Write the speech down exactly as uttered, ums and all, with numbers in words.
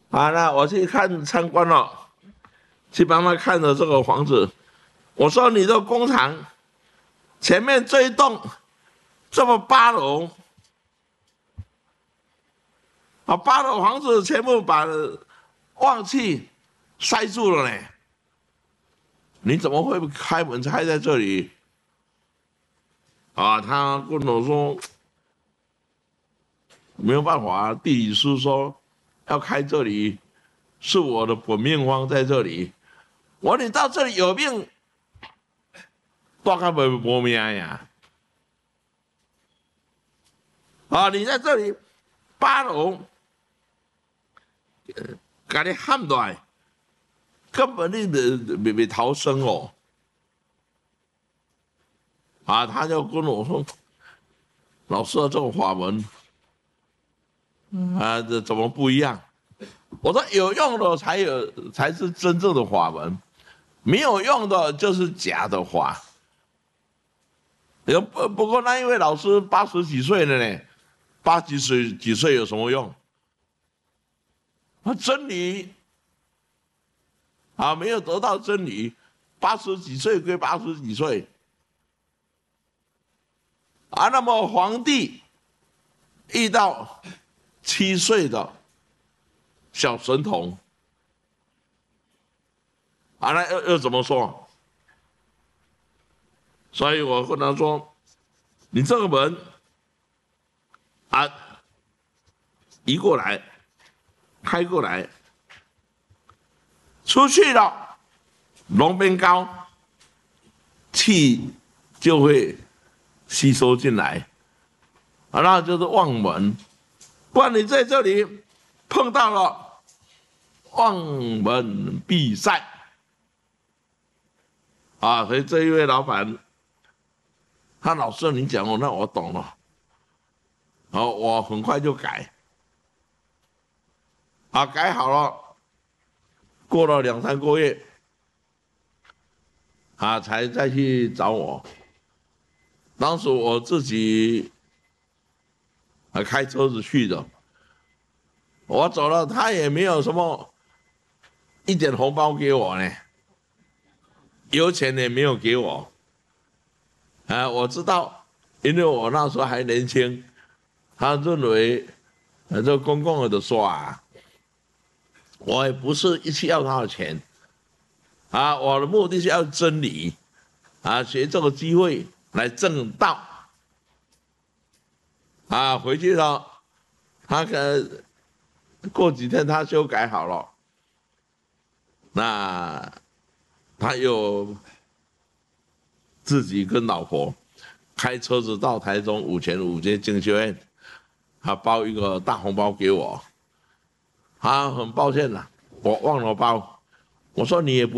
啊，那我去看参观了，去帮他看了这个房子。我说你的工厂前面这一栋这么八楼，啊，八楼房子全部把旺气塞住了呢。你怎么会开门开在这里？啊，他跟我说没有办法，地理师说要开这里，是我的本命方在这里。我说你到这里有命，多看没没命呀？啊，你在这里八楼，给你喊来，根本你没没逃生哦。啊，他就跟我说，老师这种法门，啊，这怎么不一样？我说有用的才有才是真正的法门，没有用的就是假的法。有不不过那一位老师八十几岁了呢，八几岁几岁有什么用？啊，真理啊，没有得到真理，八十几岁归八十几岁啊。那么皇帝遇到七岁的小神童啊，那又又怎么说？所以我跟他说，你这个门啊，移过来，开过来，出去了，龙边高，气就会吸收进来，啊，那就是旺门。不然你在这里碰到了旺门必塞啊，所以这一位老板，他老师你讲哦，那我懂了，好，我很快就改，啊，改好了，过了两三个月，啊，才再去找我。当时我自己还开车子去的，我走了，他也没有什么一点红包给我呢，油钱也没有给我。啊，我知道，因为我那时候还年轻，他认为，呃，这公共的说啊，我也不是一起要他的钱，啊，我的目的是要真理，啊，学这个机会来正道，啊，回去了，他可过几天他修改好了，那他又自己跟老婆开车子到台中五权五街经学院，他包一个大红包给我，他很抱歉了，我忘了包，我说你也不。